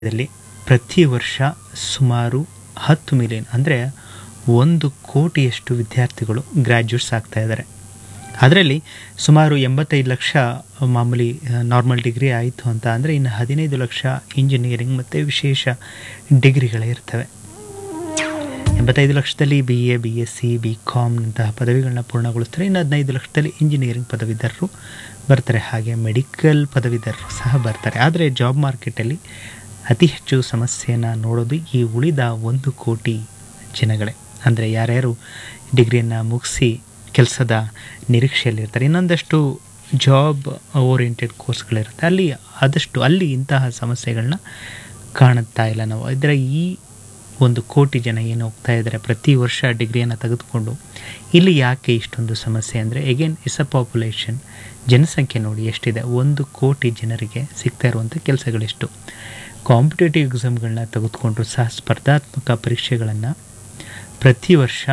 ದಲ್ಲಿ ಪ್ರತಿ ವರ್ಷ ಸುಮಾರು 10 ಮಿಲಿಯನ್ ಅಂದರೆ 1 ಕೋಟಿಯಷ್ಟು ವಿದ್ಯಾರ್ಥಿಗಳು ಗ್ರ್ಯಾಜುಯೇಟ್ಸ್ ಆಗ್ತಾ ಇದ್ದಾರೆ. ಅದರಲ್ಲಿ ಸುಮಾರು 85 ಲಕ್ಷ ಮಾಮೂಲಿ ನಾರ್ಮಲ್ ಡಿಗ್ರಿ ಆಯಿತು ಅಂತ ಅಂದರೆ ಇನ್ನು 15 ಲಕ್ಷ ಇಂಜಿನಿಯರಿಂಗ್ ಮತ್ತು ವಿಶೇಷ ಡಿಗ್ರಿಗಳೇ ಇರ್ತವೆ. 85 ಲಕ್ಷದಲ್ಲಿ BA, BSc, BCom ನಂತಹ ಪದವಿಗಳನ್ನ ಪೂರ್ಣಗೊಳಿಸ್ತಾರೆ. ಇನ್ನು 15 ಲಕ್ಷದಲ್ಲಿ ಇಂಜಿನಿಯರಿಂಗ್ ಪದವೀಧರರು ಬರ್ತಾರೆ, ಹಾಗೆ ಮೆಡಿಕಲ್ ಪದವೀಧರರು ಸಹ ಬರ್ತಾರೆ. ಆದರೆ ಜಾಬ್ ಮಾರ್ಕೆಟಲ್ಲಿ ಅತಿ ಹೆಚ್ಚು ಸಮಸ್ಯೆಯನ್ನು ನೋಡೋದು ಈ ಉಳಿದ 1 ಕೋಟಿ ಜನಗಳೇ. ಅಂದರೆ ಯಾರ್ಯಾರು ಡಿಗ್ರಿಯನ್ನು ಮುಗಿಸಿ ಕೆಲಸದ ನಿರೀಕ್ಷೆಯಲ್ಲಿರ್ತಾರೆ, ಇನ್ನೊಂದಷ್ಟು ಜಾಬ್ ಓರಿಯೆಂಟೆಡ್ ಕೋರ್ಸ್ಗಳಿರುತ್ತೆ, ಅಲ್ಲಿ ಇಂತಹ ಸಮಸ್ಯೆಗಳನ್ನ ಕಾಣುತ್ತಾ ಇಲ್ಲ ನಾವು. ಇದರ ಈ 1 ಕೋಟಿ ಜನ ಏನು ಹೋಗ್ತಾ ಇದ್ದಾರೆ ಪ್ರತಿ ವರ್ಷ ಡಿಗ್ರಿಯನ್ನು ತೆಗೆದುಕೊಂಡು, ಇಲ್ಲಿ ಯಾಕೆ ಇಷ್ಟೊಂದು ಸಮಸ್ಯೆ ಅಂದರೆ ಎಗೇನ್ ಇಸ್ ಅ ಪಾಪ್ಯುಲೇಷನ್, ಜನಸಂಖ್ಯೆ ನೋಡಿ ಎಷ್ಟಿದೆ. 1 ಕೋಟಿ ಜನರಿಗೆ ಸಿಗ್ತಾ ಇರುವಂಥ ಕೆಲಸಗಳೆಷ್ಟು. ಕಾಂಪಿಟೇಟಿವ್ ಎಕ್ಸಾಮ್ಗಳನ್ನ ತೆಗೆದುಕೊಂಡ್ರು ಸಹ ಸ್ಪರ್ಧಾತ್ಮಕ ಪರೀಕ್ಷೆಗಳನ್ನು ಪ್ರತಿ ವರ್ಷ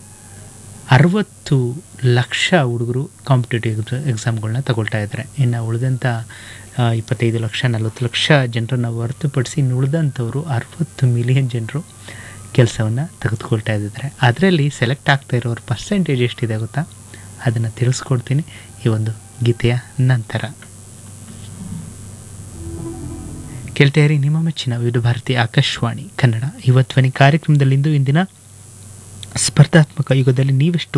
60 ಲಕ್ಷ ಹುಡುಗರು ಕಾಂಪಿಟೇಟಿವ್ ಎಕ್ಸಾಮ್ಗಳನ್ನ ತಗೊಳ್ತಾ ಇದ್ದಾರೆ. ಇನ್ನು ಉಳಿದಂಥ 25 ಲಕ್ಷ 40 ಲಕ್ಷ ಜನರನ್ನು ಹೊರತುಪಡಿಸಿ ಇನ್ನು ಉಳಿದಂಥವರು 60 ಮಿಲಿಯನ್ ಜನರು ಕೆಲಸವನ್ನು ತೆಗೆದುಕೊಳ್ತಾ ಇದ್ದಾರೆ. ಅದರಲ್ಲಿ ಸೆಲೆಕ್ಟ್ ಆಗ್ತಾ ಇರೋರ ಪರ್ಸೆಂಟೇಜ್ ಎಷ್ಟಿದೆ ಗೊತ್ತಾ? ಅದನ್ನು ತಿಳಿಸ್ಕೊಡ್ತೀನಿ ಈ ಒಂದು ಗೀತೆಯ ನಂತರ. ಕೇಳ್ತಾ ಇರಿ ನಿಮ್ಮ ಮೆಚ್ಚಿನ ವಿವಿಧ ಭಾರತಿ ಆಕಾಶವಾಣಿ ಕನ್ನಡ. ಧ್ವನಿ ಕಾರ್ಯಕ್ರಮದಲ್ಲಿಂದು ಇಂದಿನ ಸ್ಪರ್ಧಾತ್ಮಕ ಯುಗದಲ್ಲಿ ನೀವೆಷ್ಟು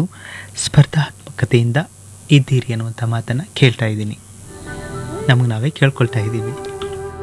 ಸ್ಪರ್ಧಾತ್ಮಕತೆಯಿಂದ ಇದ್ದೀರಿ ಅನ್ನುವಂಥ ಮಾತನ್ನು ಕೇಳ್ತಾ ಇದ್ದೀನಿ. ನಮಗೆ ನಾವೇ ಕೇಳ್ಕೊಳ್ತಾ ಇದ್ದೀವಿ.